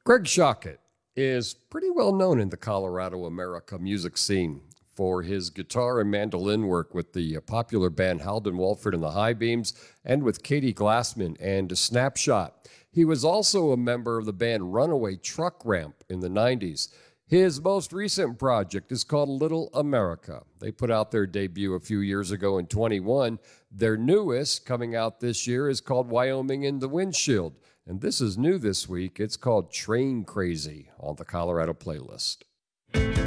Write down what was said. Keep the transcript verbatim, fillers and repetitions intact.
Greg Schockett is pretty well known in the Colorado America music scene for his guitar and mandolin work with the popular band Halden Walford and the High Beams and with Katie Glassman and Snapshot. He was also a member of the band Runaway Truck Ramp in the nineties. His most recent project is called Little America. They put out their debut a few years ago in twenty-one. Their newest, coming out this year, is called Wyoming in the Windshield. And this is new this week. It's called Train Crazy on the Colorado Playlist.